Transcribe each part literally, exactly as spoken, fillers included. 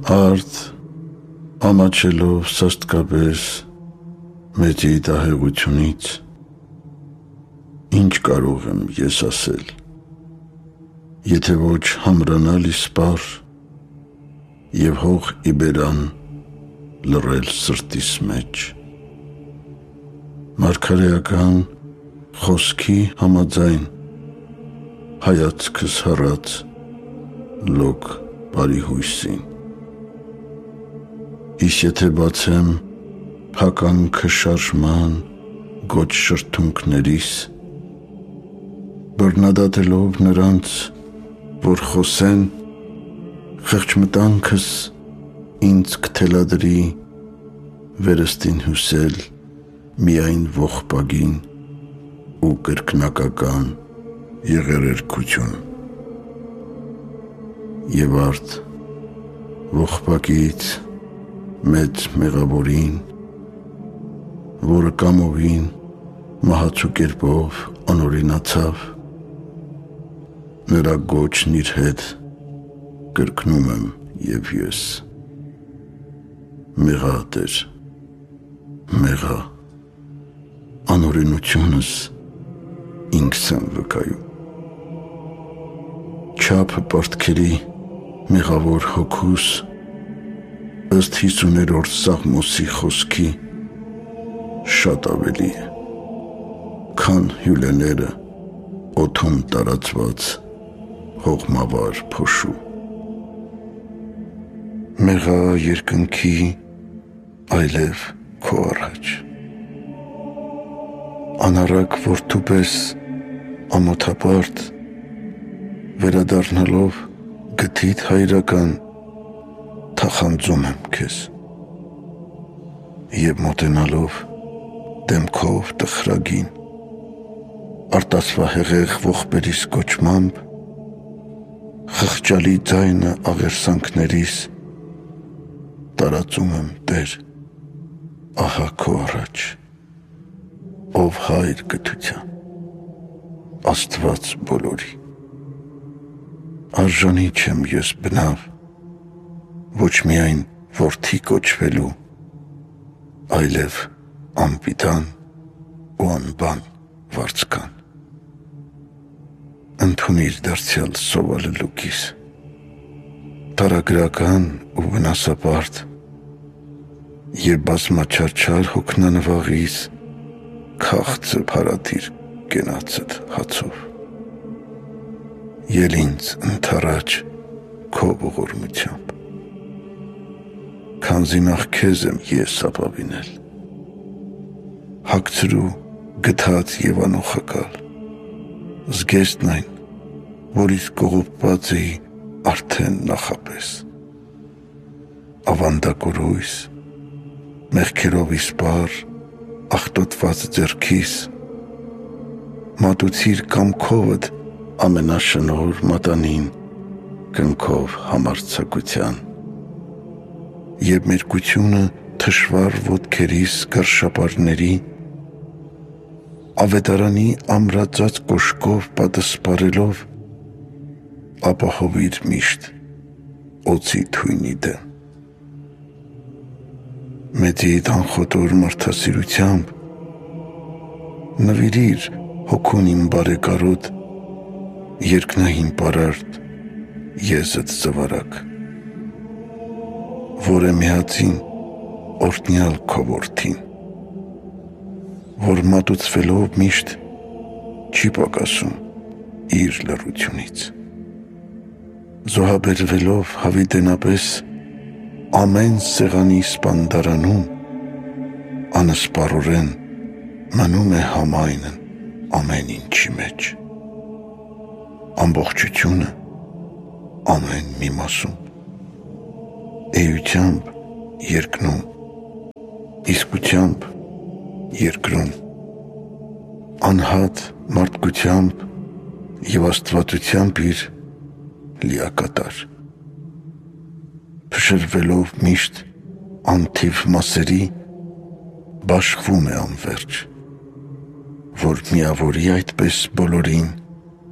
Արդ ամաչելով սաստկապես մեծի դահեղությունից, ինչ կարող եմ ես ասել, եթե ոչ համրանալ իսպար և հող իբերան լռել սրտիս մեջ, մարգարեական խոսքի համաձայն հայացքս հառած լոկ բարի հույսին, իսկ եթե բացեմ փականքը շարժման գոչ շրթունքներիս, բռնադատելով նրանց, որ խոսեն, խեղճմտանքս ինձ կթելադրի վերստին հյուսել միայն ողբագին ու կրկնակական եղերերքություն և արդ ողբակից մեծ մեղավորին, որը կամովին մահացու կերպով անօրինացավ, նրա գոչն իր հետ կրկնում եմ և ես. մեղա Տեր, մեղա, անօրենությունս ինքս եմ վկայում։ Չափը պարտքերի մեղավոր հոգուս ըստ հիսուներորդ Սաղմոսի խոսքի շատ ավելի է, քան հյուլեները օդում տարածված հողմավար փոշու։ Մեղա երկնքի այլև քո առաջ, անառակ որդու պես ամոթապարտ վերադառնալով գթիդ հայրական թախանձում եմ քեզ և մոտենալով դեմքով տխրագին արտասվահեղեղ ողբերիս կոչմամբ խղճալի ձայնը աղերսանքներիս տարածում եմ Տեր, ահա քո առաջ, ով հայր կթության, Աստված բոլորի։ Արժանի չեմ ես բնավ, ոչ միայն որդի կոչվելու, այլև անպիտան ու անբան վարձկան։ Ընդունիր դարձյալ սովալելուկիս, տարագրական ու վնասապարտ և բազմաչարչար հոգնանվաղիս քաղցը փարադիր կենացդ հացով։ Ել ինձ ընդառաջ քո ողորմությամբ, քանզի նախ քեզ եմ ես ապավինել, հագցրու գթած և անոխակալ, զգեստն այն, որից կողոպված էի արդեն նախապես, ավանդակորույս, մեղքերով իսպար, աղտոտված ձեռքիս, մատուցիր կամքովդ ամենաշնորհ մատանին կնքով համարձակության և մերկությունը թշվառ ոտքերիս կարշապարների ավետարանի ամրացած կոշկով պատսպարելով ապահովիր միշտ օձի թույնի դեմ։ Մեծիդ անխոտոր մարդասիրությամբ նվիրիր հոգուն իմ բարեկարոտ երկնային պարարտ եզդ զվարակ, որ է միածին օրհնյալ քո որդին, որ մատուցվելով միշտ չի պակասում իր լռությունից, զոհաբերվելով հավիտենապես ամեն սեղանի սպանդարանում, անսպառորեն մնում է համայնն ամեն ինչի մեջ, ամբողջությունը ամեն մի մասում, էությամբ երկնում, իսկությամբ երկրում, անհատ մարդկությամբ և աստվածությամբ իր լիակատար, փշրվելով միշտ անթիվ մասերի, բաշխվում է անվերջ, որ միավորի այդպես բոլորին,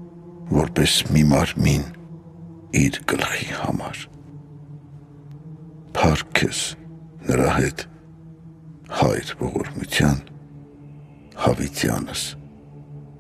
որպես մի մարմին իր գլխի համար։ Փառք ես նրա հետ հայր ողորմության Հավիտյանս։